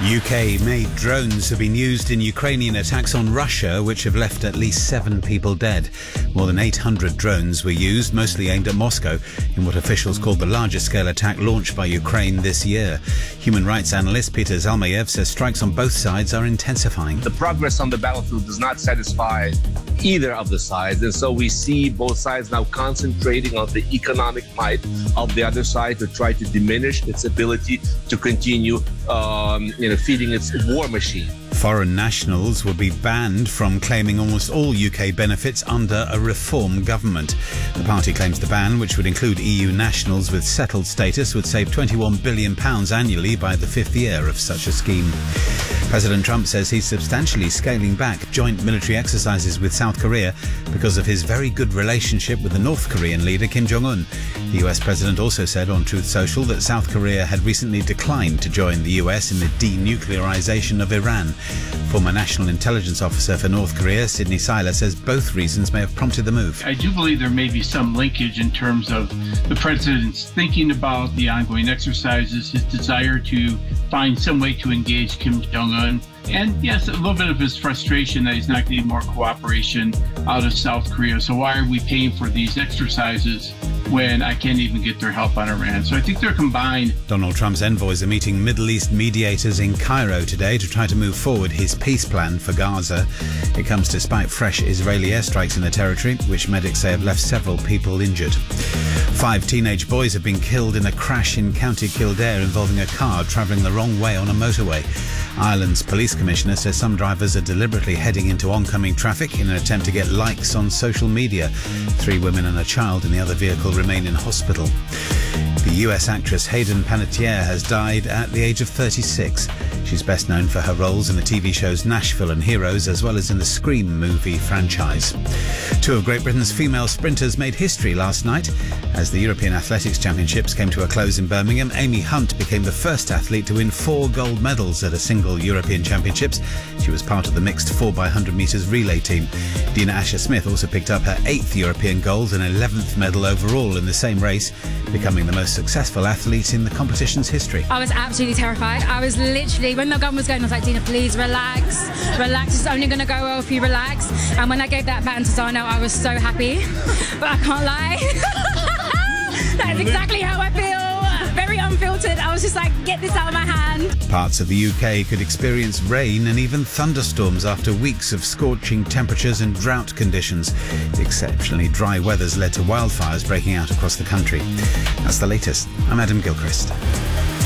UK-made drones have been used in Ukrainian attacks on Russia, which have left at least 7 people dead. More than 800 drones were used, mostly aimed at Moscow, in what officials called the largest scale attack launched by Ukraine this year. Human rights analyst Peter Zalmayev says strikes on both sides are intensifying. The progress on the battlefield does not satisfy either of the sides, and so we see both sides now concentrating on the economic might of the other side to try to diminish its ability to continue feeding its war machine. Foreign nationals will be banned from claiming almost all UK benefits under a reform government. The party claims the ban, which would include EU nationals with settled status, would save £21 billion annually by the 5th year of such a scheme. President Trump says he's substantially scaling back joint military exercises with South Korea because of his very good relationship with the North Korean leader Kim Jong-un. The US president also said on Truth Social that South Korea had recently declined to join the US in the denuclearization of Iran. Former National Intelligence Officer for North Korea, Sidney Seiler, says both reasons may have prompted the move. I do believe there may be some linkage in terms of the president's thinking about the ongoing exercises, his desire to find some way to engage Kim Jong-un, and yes, a little bit of his frustration that he's not getting more cooperation out of South Korea. So why are we paying for these exercises when I can't even get their help on Iran? So I think they're combined. Donald Trump's envoys are meeting Middle East mediators in Cairo today to try to move forward his peace plan for Gaza. It comes despite fresh Israeli airstrikes in the territory, which medics say have left several people injured. 5 teenage boys have been killed in a crash in County Kildare involving a car travelling the wrong way on a motorway. Ireland's police commissioner says some drivers are deliberately heading into oncoming traffic in an attempt to get likes on social media. 3 women and a child in the other vehicle remain in hospital. The US actress Hayden Panettiere has died at the age of 36. She's best known for her roles in the TV shows Nashville and Heroes, as well as in the Scream movie franchise. 2 of Great Britain's female sprinters made history last night. As the European Athletics Championships came to a close in Birmingham, Amy Hunt became the first athlete to win 4 gold medals at a single European Championships. She was part of the mixed 4x100 metres relay team. Dina Asher-Smith also picked up her 8th European gold and 11th medal overall in the same race, becoming the most successful athlete in the competition's history. I was absolutely terrified. I was literally, when the gun was going, I was like, Dina, please relax. Relax, it's only going to go well if you relax. And when I gave that baton to Zano, I was so happy. But I can't lie. That is exactly how I feel. Very unfiltered. I was just like, get this out of my hand. Parts of the UK could experience rain and even thunderstorms after weeks of scorching temperatures and drought conditions. The exceptionally dry weather's led to wildfires breaking out across the country. That's the latest. I'm Adam Gilchrist.